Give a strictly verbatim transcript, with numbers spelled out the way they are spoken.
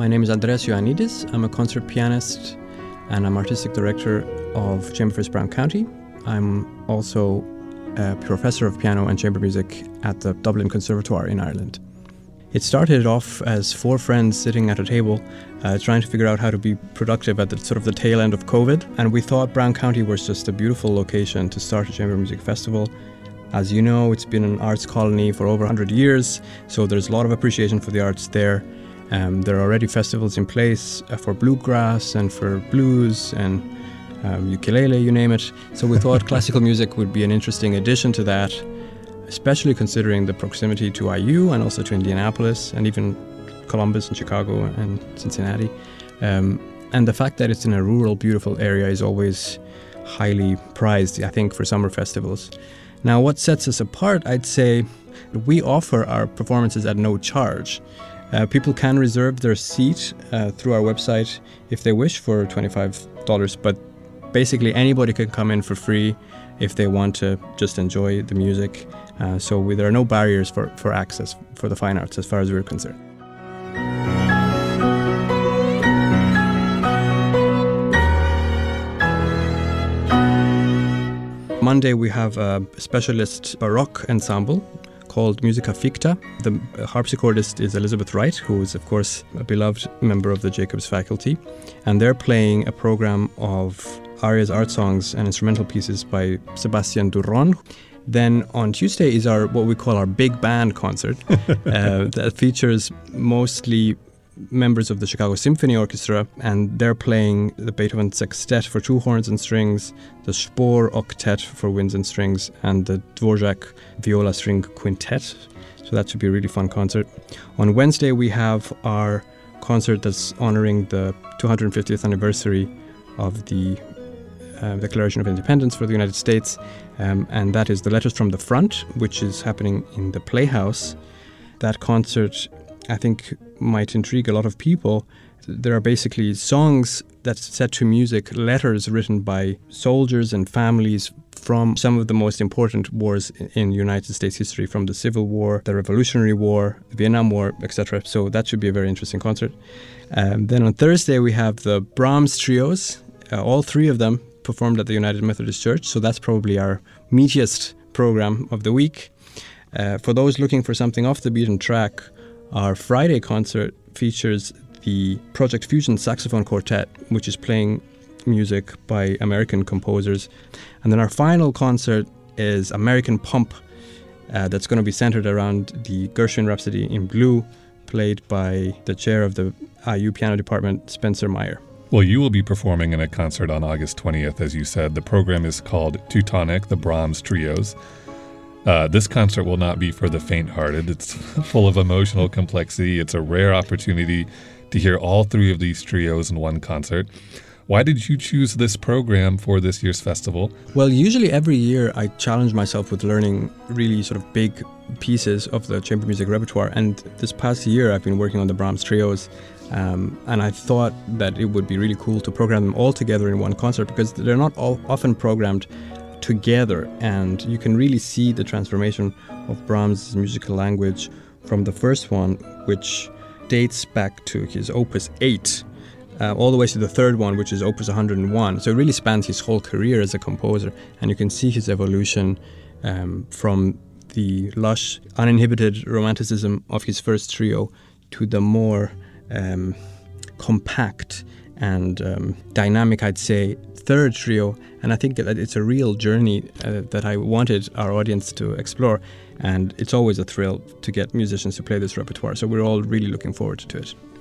My name is Andreas Ioannidis. I'm a concert pianist and I'm artistic director of Chamberfest Brown County. I'm also a professor of piano and chamber music at the Dublin Conservatoire in Ireland. It started off as four friends sitting at a table uh, trying to figure out how to be productive at the sort of the tail end of COVID. And we thought Brown County was just a beautiful location to start a chamber music festival. As you know, it's been an arts colony for over one hundred years, so there's a lot of appreciation for the arts there. Um, there are already festivals in place uh, for bluegrass and for blues and um, ukulele, you name it. So we thought classical music would be an interesting addition to that, especially considering the proximity to I U and also to Indianapolis and even Columbus and Chicago and Cincinnati. Um, and the fact that it's in a rural, beautiful area is always highly prized, I think, for summer festivals. Now, what sets us apart, I'd say, we offer our performances at no charge. Uh, people can reserve their seat uh, through our website if they wish for twenty-five dollars, but basically anybody can come in for free if they want to just enjoy the music. Uh, so we, there are no barriers for, for access for the fine arts as far as we're concerned. Monday we have a specialist Baroque ensemble called Musica Ficta. The harpsichordist is Elizabeth Wright, who is of course a beloved member of the Jacobs faculty, and they're playing a program of arias, art songs and instrumental pieces by Sebastian Duron. Then on Tuesday is our what we call our big band concert uh, that features mostly members of the Chicago Symphony Orchestra, and they're playing the Beethoven Sextet for two horns and strings, the Spohr Octet for winds and strings, and the Dvorak Viola String Quintet. So that should be a really fun concert. On Wednesday we have our concert that's honouring the two hundred fiftieth anniversary of the uh, Declaration of Independence for the United States, um, and that is the Letters from the Front, which is happening in the Playhouse. That concert, I think, might intrigue a lot of people. There are basically songs that's set to music, letters written by soldiers and families from some of the most important wars in United States history, from the Civil War, the Revolutionary War, the Vietnam War, et cetera. So that should be a very interesting concert. Um, then on Thursday we have the Brahms Trios, uh, all three of them performed at the United Methodist Church. So that's probably our meatiest program of the week. Uh, for those looking for something off the beaten track, our Friday concert features the Project Fusion Saxophone Quartet, which is playing music by American composers. And then our final concert is American Pump, uh, that's going to be centered around the Gershwin Rhapsody in Blue, played by the chair of the I U piano department, Spencer Meyer. Well, you will be performing in a concert on August twentieth, as you said. The program is called Teutonic, the Brahms Trios. Uh, this concert will not be for the faint-hearted. It's full of emotional complexity. It's a rare opportunity to hear all three of these trios in one concert. Why did you choose this program for this year's festival? Well, usually every year I challenge myself with learning really sort of big pieces of the chamber music repertoire. And this past year I've been working on the Brahms Trios. Um, and I thought that it would be really cool to program them all together in one concert, because they're not all often programmed together, and you can really see the transformation of Brahms' musical language from the first one, which dates back to his Opus eight, uh, all the way to the third one, which is Opus one hundred one. So it really spans his whole career as a composer, and you can see his evolution um, from the lush, uninhibited romanticism of his first trio to the more um, compact and um, dynamic, I'd say, third trio. And I think that it's a real journey uh, that I wanted our audience to explore. And it's always a thrill to get musicians to play this repertoire. So we're all really looking forward to it.